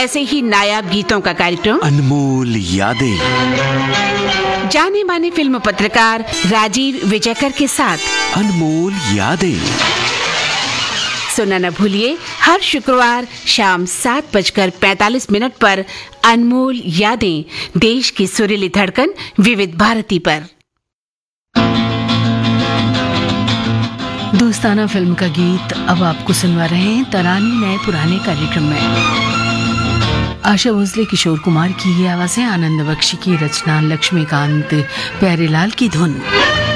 ऐसे ही नायाब गीतों का कार्यक्रम अनमोल यादें, जाने माने फिल्म पत्रकार राजीव विजयकर के साथ अनमोल यादें। सुनना न भूलिए हर शुक्रवार शाम 7:45 पर अनमोल यादें, देश की सुरीली धड़कन विविध भारती पर। दोस्ताना फिल्म का गीत अब आपको सुनवा रहे हैं तरानी नए पुराने कार्यक्रम में। आशा भोसले, किशोर कुमार की ये आवाज़ें, आनंद बख्शी की रचना, लक्ष्मीकांत प्यारेलाल की धुन।